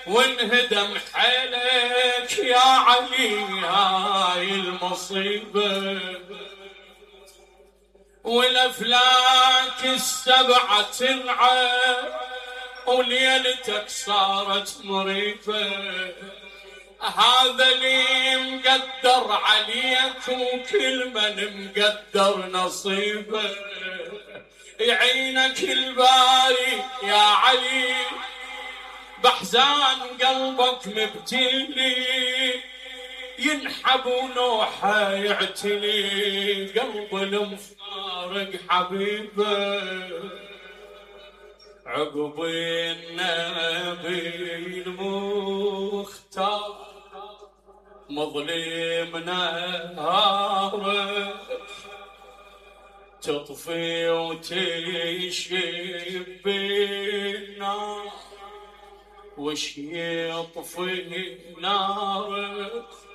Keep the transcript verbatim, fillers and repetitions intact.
وانهدم حيلك يا علي هاي المصيبة، والافلاك السبعة تنعى وليلتك صارت مريفة. هذا اللي مقدر عليك وكل من مقدر نصيبه، يعينك الباري يا علي بحزان قلبك مبتلي، ينحب ونوحه يعتلي قلب المفارق حبيبه. عقب النبي المختار مظلم نهاره، تطفي وتشب النار وش يطفي نارك.